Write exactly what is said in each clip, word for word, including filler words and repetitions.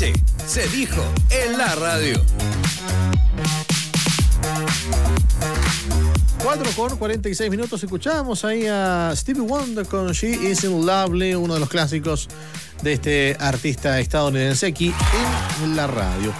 escuchaste, se dijo en la radio. cuatro con cuarenta y seis minutos, escuchamos ahí a Stevie Wonder con She Isn't Lovely, uno de los clásicos de este artista estadounidense aquí en la radio.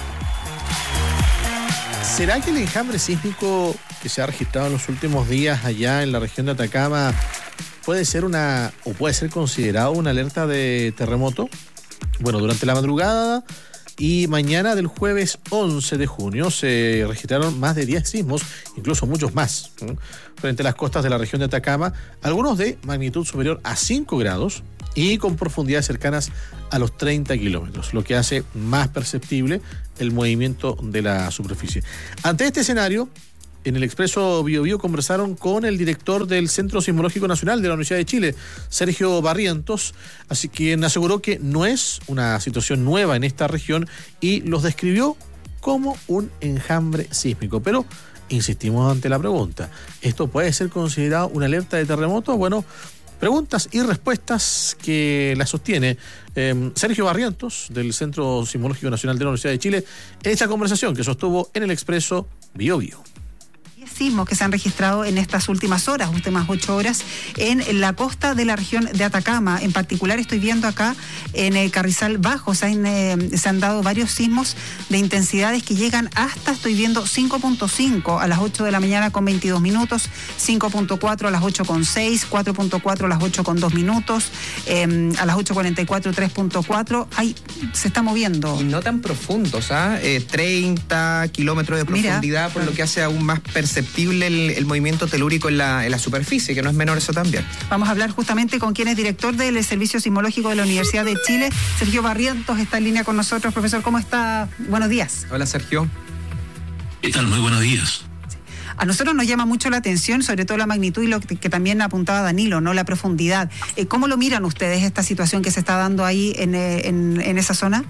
¿Será que el enjambre sísmico que se ha registrado en los últimos días allá en la región de Atacama puede ser una, o puede ser considerado una alerta de terremoto? Bueno, durante la madrugada y mañana del jueves once de junio se registraron más de diez sismos, incluso muchos más, ¿eh? frente a las costas de la región de Atacama, algunos de magnitud superior a cinco grados y con profundidades cercanas a los treinta kilómetros, lo que hace más perceptible el movimiento de la superficie. Ante este escenario, en el Expreso Bio Bio conversaron con el director del Centro Sismológico Nacional de la Universidad de Chile, Sergio Barrientos, así quien aseguró que no es una situación nueva en esta región y los describió como un enjambre sísmico. Pero insistimos ante la pregunta, ¿esto puede ser considerado una alerta de terremoto? Bueno, preguntas y respuestas que la sostiene eh, Sergio Barrientos del Centro Sismológico Nacional de la Universidad de Chile en esta conversación que sostuvo en el Expreso Bio Bio. Sismos que se han registrado en estas últimas horas, últimas ocho horas, en la costa de la región de Atacama. En particular estoy viendo acá en el Carrizal Bajo, se han, eh, se han dado varios sismos de intensidades que llegan hasta, estoy viendo, cinco punto cinco a las ocho de la mañana con veintidós minutos, cinco punto cuatro a las ocho con seis, cuatro punto cuatro a las ocho con dos minutos, eh, a las ocho cuarenta y cuatro tres punto cuatro. Ahí se está moviendo. Y no tan profundos, ¿ah? ¿eh? Eh, treinta kilómetros de profundidad, Mira, por lo que hace aún más perceptible El, el movimiento telúrico en la, en la superficie, que no es menor eso también. Vamos a hablar justamente con quien es director del Servicio Sismológico de la Universidad de Chile, Sergio Barrientos, está en línea con nosotros. Profesor, ¿cómo está? Buenos días. Hola, Sergio. ¿Qué tal? Muy buenos días. A nosotros nos llama mucho la atención, sobre todo la magnitud y lo que, que también apuntaba Danilo, ¿no? La profundidad. Eh, ¿Cómo lo miran ustedes esta situación que se está dando ahí en, en, en esa zona?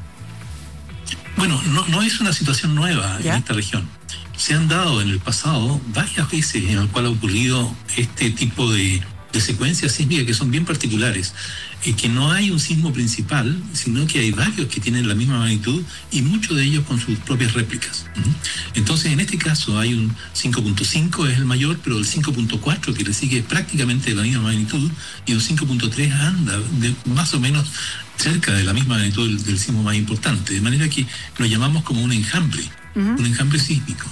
Bueno, no, no es una situación nueva ¿Ya? en esta región. Se han dado en el pasado varias veces en el cual ha ocurrido este tipo de, de secuencias sísmicas que son bien particulares, y que no hay un sismo principal, sino que hay varios que tienen la misma magnitud y muchos de ellos con sus propias réplicas. Entonces, en este caso hay un cinco punto cinco es el mayor, pero el cinco punto cuatro que le sigue es prácticamente de la misma magnitud, y un cinco punto tres anda de más o menos cerca de la misma magnitud del, del sismo más importante, de manera que lo llamamos como un enjambre, uh-huh. un enjambre sísmico.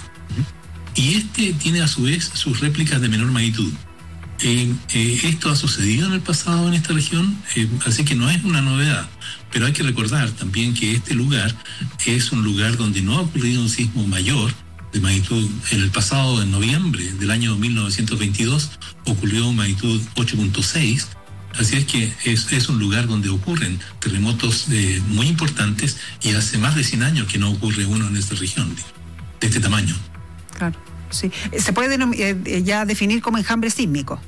Y este tiene a su vez sus réplicas de menor magnitud. Eh, eh, esto ha sucedido en el pasado en esta región, eh, así que no es una novedad. Pero hay que recordar también que este lugar es un lugar donde no ha ocurrido un sismo mayor de magnitud. En el pasado, en noviembre del año mil novecientos veintidós, ocurrió magnitud ocho punto seis. Así es que es, es un lugar donde ocurren terremotos eh, muy importantes, y hace más de cien años que no ocurre uno en esta región de este tamaño. Claro, sí. ¿Se puede eh, ya definir como enjambre sísmico?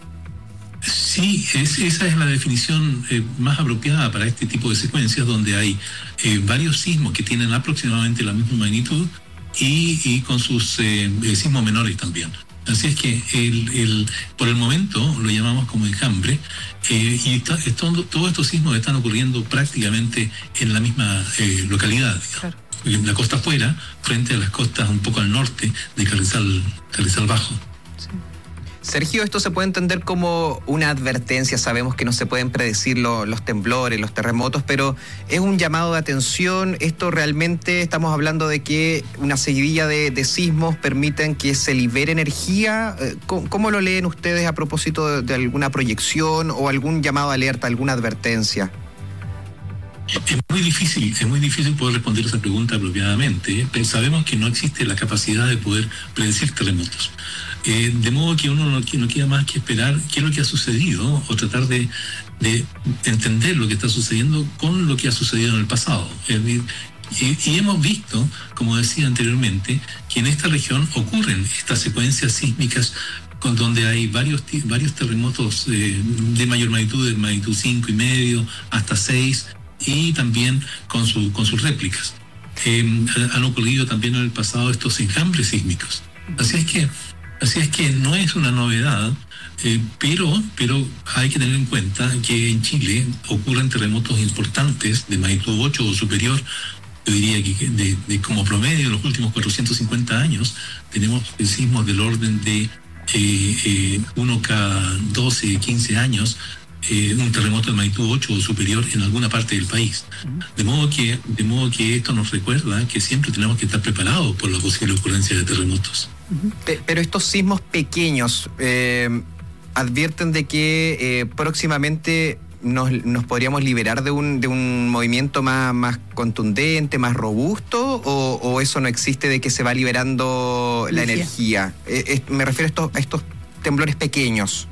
Sí, es, esa es la definición eh, más apropiada para este tipo de secuencias, donde hay eh, varios sismos que tienen aproximadamente la misma magnitud y, y con sus eh, sismos menores también. Así es que el, el, por el momento lo llamamos como enjambre, eh, y está, esto, todos estos sismos están ocurriendo prácticamente en la misma eh, localidad, claro. En la costa afuera, frente a las costas un poco al norte de Carrizal, Carrizal Bajo. Sí. Sergio, esto se puede entender como una advertencia. Sabemos que no se pueden predecir lo, los temblores, los terremotos, pero es un llamado de atención. Esto realmente estamos hablando de que una seguidilla de, de sismos permiten que se libere energía. ¿Cómo, cómo lo leen ustedes a propósito de, de alguna proyección o algún llamado de alerta, alguna advertencia? Es muy difícil, es muy difícil poder responder esa pregunta apropiadamente, pero sabemos que no existe la capacidad de poder predecir terremotos. Eh, de modo que uno no, no queda más que esperar qué es lo que ha sucedido, o tratar de, de entender lo que está sucediendo con lo que ha sucedido en el pasado. Eh, y, y hemos visto, como decía anteriormente, que en esta región ocurren estas secuencias sísmicas con donde hay varios varios terremotos eh, de mayor magnitud, de magnitud cinco y medio hasta seis, y también con, su, con sus réplicas. Eh, han ocurrido también en el pasado estos enjambres sísmicos. Así es que, así es que no es una novedad Eh, pero, pero hay que tener en cuenta que en Chile ocurren terremotos importantes de magnitud ocho o superior. Yo diría que de, de como promedio en los últimos cuatrocientos cincuenta años tenemos sismos del orden de eh, eh, uno cada doce, quince años, eh, un terremoto de magnitud ocho o superior en alguna parte del país. De modo que, de modo que esto nos recuerda que siempre tenemos que estar preparados por la posible ocurrencia de terremotos. Pero estos sismos pequeños eh, advierten de que eh, próximamente nos, nos podríamos liberar de un, de un movimiento más, más contundente, más robusto, o, o eso no existe, de que se va liberando la energía. Eh, eh, me refiero a estos, a estos temblores pequeños.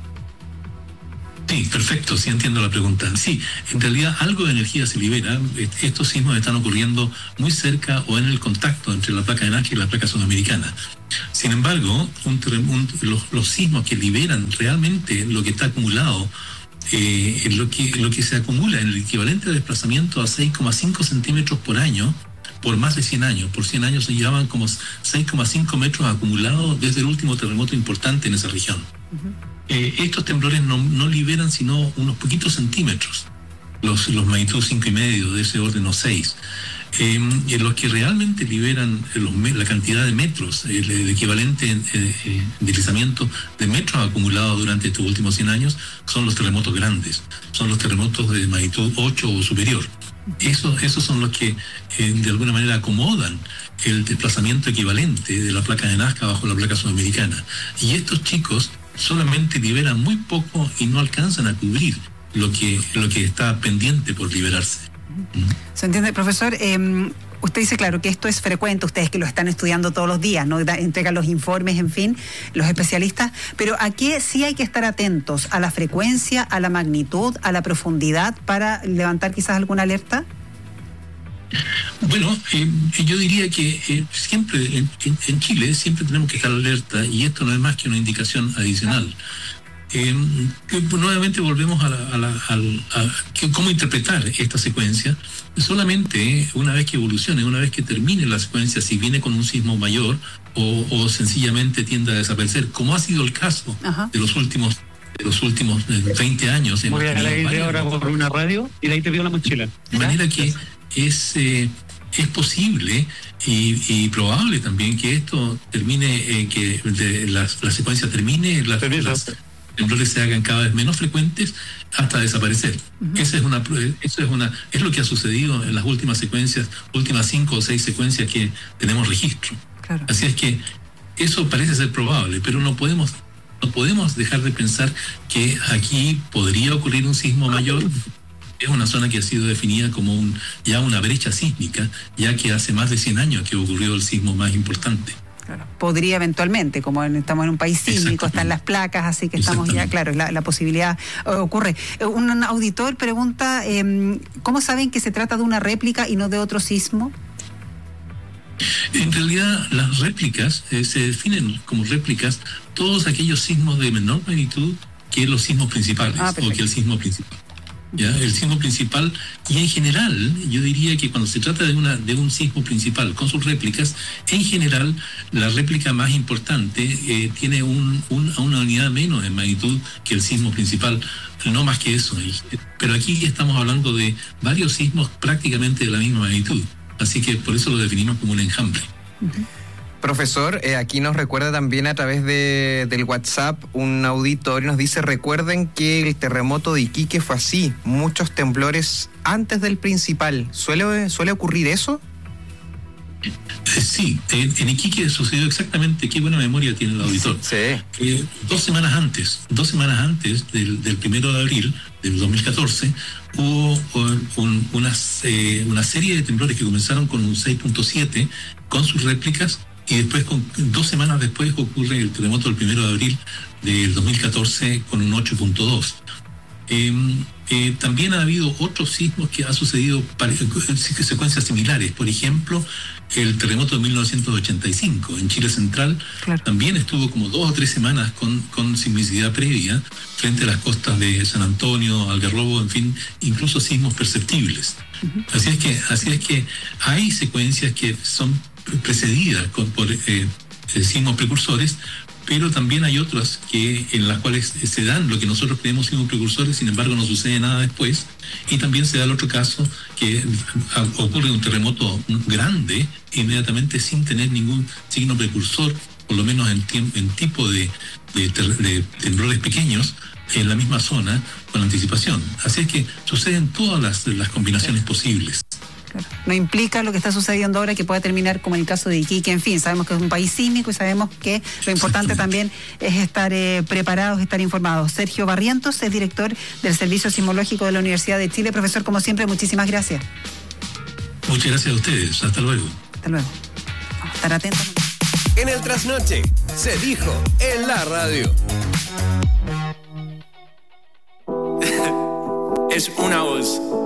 Sí, perfecto, sí entiendo la pregunta. Sí, en realidad algo de energía se libera. Estos sismos están ocurriendo muy cerca o en el contacto entre la placa de Nazca y la placa sudamericana. Sin embargo, un, un, los, los sismos que liberan realmente lo que está acumulado, eh, lo, que, lo que se acumula en el equivalente de desplazamiento a seis coma cinco centímetros por año, por más de cien años. Por cien años se llevaban como seis coma cinco metros acumulados desde el último terremoto importante en esa región. Uh-huh. Eh, estos temblores no, no liberan sino unos poquitos centímetros, los, los magnitud cinco y medio, de ese orden o seis. Eh, los que realmente liberan los, la cantidad de metros, el, el equivalente en eh, eh, deslizamiento de metros acumulados durante estos últimos cien años, son los terremotos grandes, son los terremotos de magnitud ocho o superior. Esos, esos son los que eh, de alguna manera acomodan el desplazamiento equivalente de la placa de Nazca bajo la placa sudamericana. Y estos chicos solamente liberan muy poco y no alcanzan a cubrir lo que, lo que está pendiente por liberarse. ¿Se entiende, profesor? Eh, usted dice, claro, que esto es frecuente, ustedes que lo están estudiando todos los días, ¿no? Entregan los informes, en fin, los especialistas, pero ¿a qué sí hay que estar atentos? ¿A la frecuencia, a la magnitud, a la profundidad para levantar quizás alguna alerta? Bueno, eh, yo diría que eh, siempre en, en Chile siempre tenemos que estar alerta, y esto no es más que una indicación adicional. Eh, que, pues, nuevamente volvemos a, la, a, la, a, a que, cómo interpretar esta secuencia. Solamente una vez que evolucione, una vez que termine la secuencia, si viene con un sismo mayor o, o sencillamente tiende a desaparecer, como ha sido el caso Ajá. de los últimos de los últimos veinte años. Voy a ir ahora por una radio y de ahí te pido la mochila. De manera que es, eh, es posible y, y probable también que esto termine, eh, que de, la, la secuencia termine, la, las temblores se hagan cada vez menos frecuentes hasta desaparecer. Uh-huh. Esa es una, eso es una, es lo que ha sucedido en las últimas secuencias, últimas cinco o seis secuencias que tenemos registro. Claro. Así es que eso parece ser probable, pero no podemos, no podemos dejar de pensar que aquí podría ocurrir un sismo mayor. Es una zona que ha sido definida como un, ya una brecha sísmica, ya que hace más de cien años que ocurrió el sismo más importante. Claro. Podría eventualmente, como en, estamos en un país sísmico, están las placas, así que estamos ya, claro, la, la posibilidad uh, ocurre. Uh, un auditor pregunta, eh, ¿cómo saben que se trata de una réplica y no de otro sismo? En realidad, las réplicas eh, se definen como réplicas todos aquellos sismos de menor magnitud que los sismos principales, ah, o que el sismo principal. ¿Ya? El sismo principal, y en general yo diría que cuando se trata de una de un sismo principal con sus réplicas, en general la réplica más importante eh, tiene un, un, una unidad menos en magnitud que el sismo principal, no más que eso. Pero aquí estamos hablando de varios sismos prácticamente de la misma magnitud, así que por eso lo definimos como un enjambre. Uh-huh. Profesor, eh, aquí nos recuerda también a través de, del WhatsApp un auditor y nos dice, recuerden que el terremoto de Iquique fue así, muchos temblores antes del principal. ¿Suele, suele ocurrir eso? Eh, sí, en, en Iquique sucedió exactamente, qué buena memoria tiene el auditor. Sí. Eh, dos semanas antes, dos semanas antes del, del primero de abril del dos mil catorce, hubo un, un, una, eh, una serie de temblores que comenzaron con un seis punto siete con sus réplicas. Y después, con, dos semanas después, ocurre el terremoto del primero de abril del dos mil catorce con un ocho punto dos. Eh, eh, también ha habido otros sismos que han sucedido en secuencias similares. Por ejemplo, el terremoto de mil novecientos ochenta y cinco en Chile Central, claro, también estuvo como dos o tres semanas con, con sismicidad previa frente a las costas de San Antonio, Algarrobo, en fin, incluso sismos perceptibles. Uh-huh. Así es que, así es que hay secuencias que son precedidas con, por eh, sismos precursores, pero también hay otras que en las cuales se dan lo que nosotros creemos siendo precursores, sin embargo no sucede nada después, y también se da el otro caso que ocurre un terremoto grande inmediatamente sin tener ningún signo precursor, por lo menos en, en tipo de, de, de temblores pequeños en la misma zona con anticipación. Así es que suceden todas las, las combinaciones posibles. No implica lo que está sucediendo ahora que pueda terminar como en el caso de Iquique. En fin, sabemos que es un país sísmico y sabemos que lo importante también es estar eh, preparados, estar informados. Sergio Barrientos es director del Servicio Sismológico de la Universidad de Chile. Profesor, como siempre, muchísimas gracias. Muchas gracias a ustedes. Hasta luego. Hasta luego. Vamos a estar atentos. En el Trasnoche se dijo en la radio. Es una voz.